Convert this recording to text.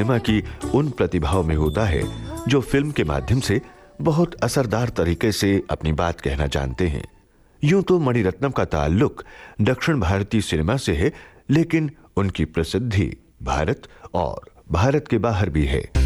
Cinema की उन प्रतिभाओं में होता है जो फिल्म के माध्यम से बहुत असरदार तरीके से अपनी बात कहना जानते हैं। यूं तो मणिरत्नम का ताल्लुक दक्षिण भारतीय सिनेमा से है, लेकिन उनकी प्रसिद्धि भारत और भारत के बाहर भी है।